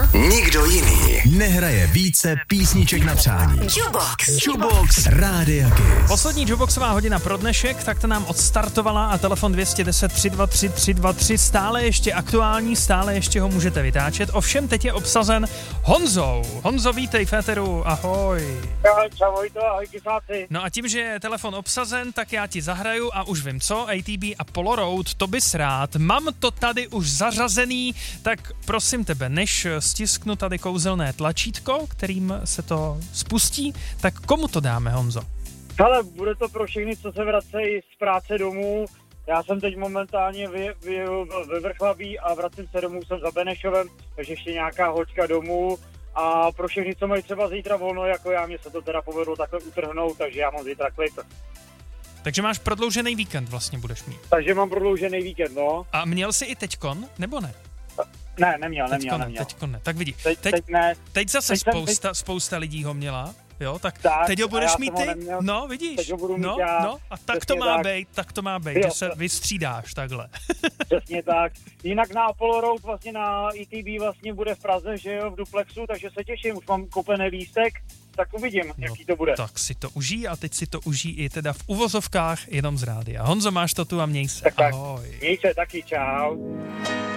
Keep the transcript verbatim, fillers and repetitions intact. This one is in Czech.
Nikdo jiný nehraje více písniček na přání. Jukebox. Jukebox Rádia Kiss. Poslední Jukeboxová hodina pro dnešek, tak to nám odstartovala a telefon dvě deset tři dva tři tři dva tři stále ještě aktuální, stále ještě ho můžete vytáčet. Ovšem teď je obsazen Honzou. Honzo, vítej v éteru, ahoj. Čau, Vojto, ahoj kysáci. No a tím, že je telefon obsazen, tak já ti zahraju a už vím co, A T B a Polo Road, to bys rád. Mám to tady už zařazený, tak prosím tebe, než stisknu tady kouzelné tlačítko, kterým se to spustí, tak komu to dáme, Honzo? Hele, bude to pro všechny, co se vracejí z práce domů. Já jsem teď momentálně vy, vy, ve Vrchlabí a vracím se domů, jsem za Benešovem, takže ještě nějaká hoďka domů. A pro všechny, co mají třeba zítra volno, jako já, mě se to teda povedlo takhle utrhnout, takže já mám zítra klid. Takže máš prodloužený víkend vlastně budeš mít. Takže mám prodloužený víkend, no. A měl jsi i teďkon, nebo ne? Ne, neměl, neměl, teďko ne, neměl. Teďko ne, tak vidíš. Teď, teď, teď ne. Teď zase teď spousta, teď... spousta lidí ho měla, jo, tak, tak teď ho budeš mít ty, neměl, no vidíš, teď ho budu mít no, já, no, a tak to má tak. být, tak to má být, Jo, že se vystřídáš takhle. Přesně tak. Jinak na Apollo Road vlastně na E T B vlastně bude v Praze, že jo, v Duplexu, takže se těším, už mám koupený lístek, tak uvidím, no, jaký to bude. Tak si to užij a teď si to užij i teda v uvozovkách jenom z rádia. Honzo, máš to tu a měj se, tak, ahoj. Tak, měj se taky, čau.